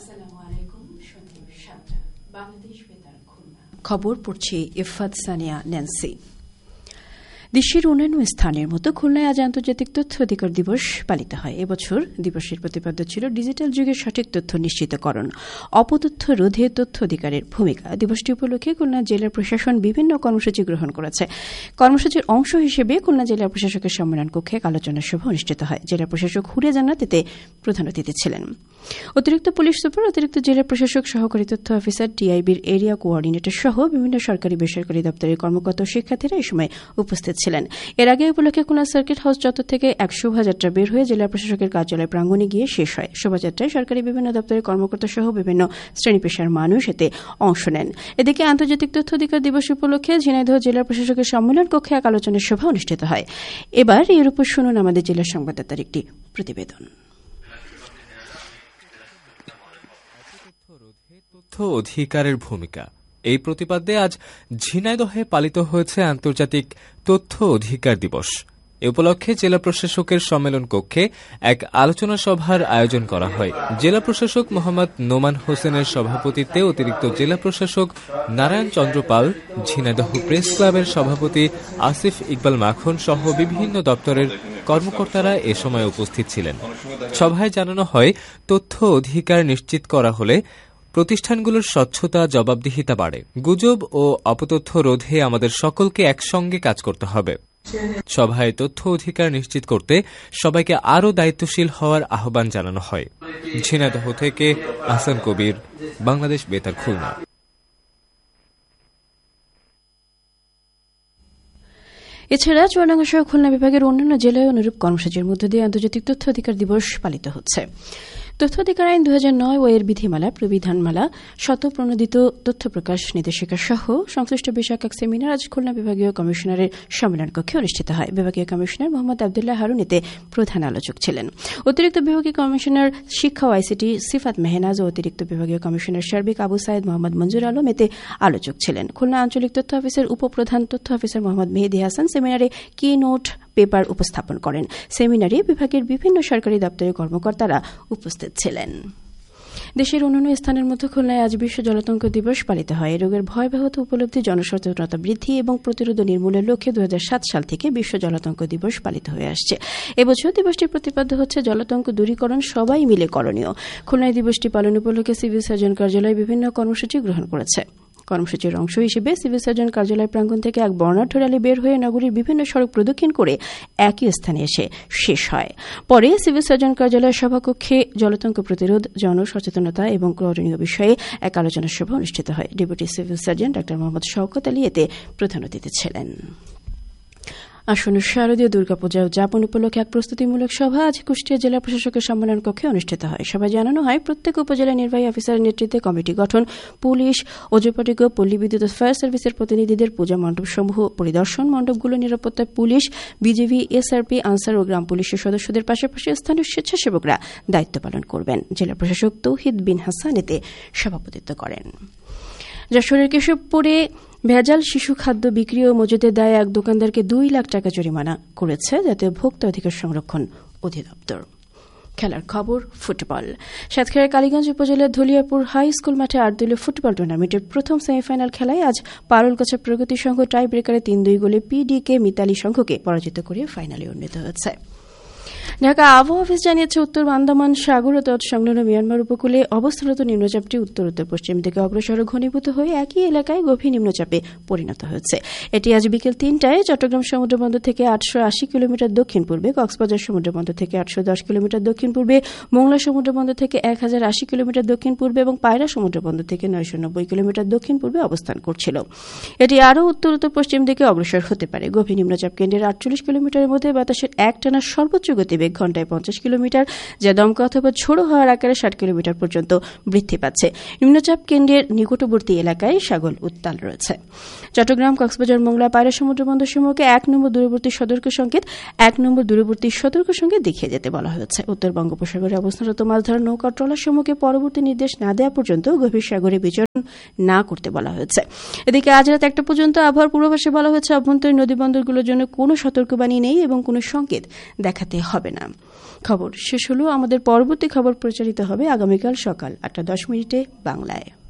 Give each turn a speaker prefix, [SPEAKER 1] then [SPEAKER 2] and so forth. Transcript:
[SPEAKER 1] আসসালামু আলাইকুম। সন্ধ্যা ৭টা বাংলাদেশ বেতার খুলনা। খবর পড়ছি ইফাত সানিয়া ন্যান্সি। দেশের অন্যান্য স্থানের মতো খুলনায় আজ আন্তর্জাতিক তথ্য অধিকার দিবস পালিত হয়। এবছর দিবসের প্রতিপাদ্য ছিল ডিজিটাল যুগে সঠিক তথ্য নিশ্চিতকরণ, অপতথ্য রোধে তথ্য অধিকারের ভূমিকা। দিবসটি উপলক্ষে খুলনা জেলা প্রশাসন বিভিন্ন কর্মসূচি গ্রহণ করেছে। কর্মসূচির অংশ হিসেবে খুলনা জেলা প্রশাসকের সম্মেলন কক্ষে এক আলোচনা সভা অনুষ্ঠিত হয়। জেলা প্রশাসক হুরে জান্নাত এতে প্রধান অতিথি ছিলেন। অতিরিক্ত পুলিশ সুপার, অতিরিক্ত জেলা প্রশাসক, সহকারী তথ্য অফিসার, টিআইবির এরিয়া কোঅর্ডিনেটর সহ বিভিন্ন সরকারি বেসরকারি দপ্তরের কর্মকর্তা ও শিক্ষার্থীরা এই সময় উপস্থিত ছিলেন। এর আগে উপলক্ষে খুলনা সার্কিট হাউস চত্বর থেকে এক শোভাযাত্রা বের হয়ে জেলা প্রশাসকের কার্যালয় প্রাঙ্গণে গিয়ে শেষ হয়। শোভাযাত্রায় সরকারি বিভিন্ন দপ্তরের কর্মকর্তা সহ বিভিন্ন শ্রেণী পেশার মানুষ এতে অংশ নেন। এদিকে আন্তর্জাতিক তথ্য অধিকার দিবস উপলক্ষে ঝিনাইদহ জেলা প্রশাসকের সম্মেলন কক্ষে এক আলোচনা সভা অনুষ্ঠিত হয়। এবার এর উপর শুনুন আমাদের জেলা সংবাদদাতার একটি প্রতিবেদন।
[SPEAKER 2] তথ্য অধিকারের ভূমিকা এই প্রতিপাদ্যে আজ ঝিনাইদহে পালিত হয়েছে আন্তর্জাতিক তথ্য অধিকার দিবস। এ উপলক্ষে জেলা প্রশাসকের সম্মেলন কক্ষে এক আলোচনা সভার আয়োজন করা হয়। জেলা প্রশাসক মোহাম্মদ নোমান হোসেনের সভাপতিত্বে অতিরিক্ত জেলা প্রশাসক নারায়ণ চন্দ্র পাল, ঝিনাইদহ প্রেস ক্লাবের সভাপতি আসিফ ইকবাল মাখন সহ বিভিন্ন দপ্তরের কর্মকর্তারা এ সময় উপস্থিত ছিলেন। সভায় জানানো হয়, তথ্য অধিকার নিশ্চিত করা হলে প্রতিষ্ঠানগুলোর স্বচ্ছতা, জবাবদিহিতা বাড়ে। গুজব ও অপতথ্য রোধে আমাদের সকলকে একসঙ্গে কাজ করতে হবে। সভায় তথ্য অধিকার নিশ্চিত করতে সবাইকে আরও দায়িত্বশীল হওয়ার আহ্বান জানানো হয়। ঝিনাইদহ থেকে আহসান কবির, বাংলাদেশ বেতার খুলনা।
[SPEAKER 1] এছাড়া চুয়াডাঙ্গা সহ খুলনা বিভাগের অন্যান্য জেলায় অনুরূপ কর্মসূচির মধ্য দিয়ে আন্তর্জাতিক তথ্য অধিকার দিবস পালিত হচ্ছে। তথ্য অধিকার আইন 2009 ও এর বিধিমালা, প্রবিধানমালা, স্বতঃপ্রণোদিত তথ্য প্রকাশ নির্দেশিকা সহ সংশ্লিষ্ট বিষয়ক এক সেমিনার আজ খুলনা বিভাগীয় কমিশনারের সম্মেলন কক্ষে অনুষ্ঠিত হয়। বিভাগীয় কমিশনার মোহাম্মদ আবদুল্লাহ হারুন এতে প্রধান আলোচক ছিলেন। অতিরিক্ত বিভাগীয় কমিশনার শিক্ষা ও আইসিটি সিফাত মেহনাজ ও অতিরিক্ত বিভাগীয় কমিশনার সার্বিক আবু সাইদ মোহাম্মদ মঞ্জুর আলম এতে আলোচক ছিলেন। খুলনা আঞ্চলিক তথ্য অফিসের উপপ্রধান তথ্য অফিসার মোহাম্মদ মেহেদি হাসান সেমিনারে কি নোট পেপার উপস্থাপন করেন। সেমিনারে বিভাগের বিভিন্ন সরকারি দপ্তরের কর্মকর্তারা উপস্থিত ছিলেন। দেশের অন্যান্য স্থানের মধ্যে খুলনায় আজ বিশ্ব জলাতঙ্ক দিবস পালিত হয়। রোগের ভয়াবহতা উপলব্ধি, জনসচেতনতা বৃদ্ধি এবং প্রতিরোধ নির্মূলের লক্ষ্যে 2007 সাল থেকে বিশ্ব জলাতঙ্ক দিবস পালিত হয়ে আসছে। এবছর দিবসটির প্রতিপাদ্য হচ্ছে জলাতঙ্ক দূরীকরণ সবাই মিলে করণীয়। খুলনায় দিবসটি পালন উপলক্ষে সিভিল সার্জন কার্যালয় বিভিন্ন কর্মসূচি গ্রহণ করেছে। কর্মসূচির অংশ হিসেবে সিভিল সার্জন কার্যালয় প্রাঙ্গণ থেকে এক বর্ণাঢ্য র্যালি বের হয়ে নগরীর বিভিন্ন সড়ক প্রদক্ষিণ করে একই স্থানে এসে শেষ হয়। পরে সিভিল সার্জন কার্যালয়ের সভাকক্ষে জলাতঙ্ক প্রতিরোধ, জনসচেতনতা এবং করণীয় বিষয়ে এক আলোচনা সভা অনুষ্ঠিত হয়। ডেপুটি সিভিল সার্জন ডা মোহাম্মদ শওকত আলী এতে প্রধান অতিথি ছিলেন। আসন্ন শারদীয় দুর্গাপূজা উদযাপন উপলক্ষে এক প্রস্তুতিমূলক সভা আজ কুষ্টিয়া জেলা প্রশাসকের সম্মেলন কক্ষে অনুষ্ঠিত হয়। সভায় জানানো হয়, প্রত্যেক উপজেলা নির্বাহী অফিসারের নেতৃত্বে কমিটি গঠন, পুলিশ, অজপাটিক, পল্লী বিদ্যুৎ ও ফায়ার সার্ভিসের প্রতিনিধিদের পূজা মণ্ডপসমূহ পরিদর্শন, মণ্ডপগুলো নিরাপত্তায় পুলিশ, বিজিবি, এসআরপি, আনসার ও গ্রাম পুলিশের সদস্যদের পাশাপাশি স্থানীয় স্বেচ্ছাসেবকরা দায়িত্ব পালন করবেন। জেলা প্রশাসক তৌহিদ বিন হাসান এতে সভাপতিত্ব করেন। যশোরের কেশবপুরে ভেজাল শিশু খাদ্য বিক্রি ও মজুদের দায়ে এক দোকানদারকে 2 লাখ টাকা জরিমানা করেছে জাতীয় ভোক্তা অধিকার সংরক্ষণ অধিদপ্তর। খেলার খবর, ফুটবল। সাতক্ষীরার কালীগঞ্জ উপজেলার ধলিয়াপুর হাই স্কুল মাঠে 8 দলীয় ফুটবল টুর্নামেন্টের প্রথম সেমিফাইনাল খেলায় আজ পারুলগাছা প্রগতি সংঘ টাই ব্রেকারে 3-2 গোলে পিডিকে মিতালি সংঘকে পরাজিত করে ফাইনালে উন্নীত হয়েছে। ঢাকা আবহাওয়া অফিস জানিয়েছে, উত্তর আন্দামান সাগর ও তৎসংলগ্ন মিয়ানমার উপকূলে অবস্থানরত নিম্নচাপটি উত্তর উত্তর পশ্চিম দিকে অগ্রসর ঘনীভূত হয়ে একই এলাকায় গভীর নিম্নচাপে পরিণত হয়েছে। এটি আজ বিকেল 3টায় চট্টগ্রাম সমুদ্রবন্দর থেকে 880 কিলোমিটার দক্ষিণ পূর্বে, কক্সবাজার সমুদ্রবন্দর থেকে 810 কিলোমিটার দক্ষিণ পূর্বে, মোংলা সমুদ্রবন্দর থেকে 1080 কিলোমিটার দক্ষিণ পূর্বে এবং পায়রা সমুদ্রবন্দর থেকে 990 কিলোমিটার দক্ষিণ পূর্বে অবস্থান করছিল। এটি আরও উত্তর উত্তর পশ্চিম দিকে অগ্রসর হতে পারে। গভীর নিম্নচাপ কেন্দ্রের 48 কিলোমিটারের মধ্যে বাতাসের একটানা সর্বোচ্চ গতিবেগ ঘন্টায় 50 কিলোমিটার, যা দমকা অথবা ঝোড়ো হওয়ার আকারে 60 কিলোমিটার পর্যন্ত বৃদ্ধি পাচ্ছে। নিম্নচাপ কেন্দ্রের নিকটবর্তী এলাকায় সাগর উত্তাল রয়েছে। চট্টগ্রাম, কক্সবাজার, মোংলা, পায়রা সমুদ্রবন্দর সমূহকে 1 নম্বর দূরবর্তী সতর্ক সংকেত দেখিয়ে যেতে বলা হয়েছে। উত্তর বঙ্গোপসাগরে অবস্থানরত মাছ ধরার নৌকা ট্রলার সমূহকে পরবর্তী নির্দেশ না দেওয়া পর্যন্ত গভীর সাগরে বিচরণ না করতে বলা হয়েছে। এদিকে আজ রাত 1টা পর্যন্ত আবহাওয়ার পূর্বাভাসে বলা হয়েছে অভ্যন্তরীণ নদীবন্দরগুলোর জন্য কোনো সতর্কবাণী নেই এবং কোনো সংকেত দেখাতে হবে না। খবর শেষ হলো। আমাদের পরবর্তী খবর প্রচারিত হবে আগামীকাল সকাল 8:10 বাংলায়।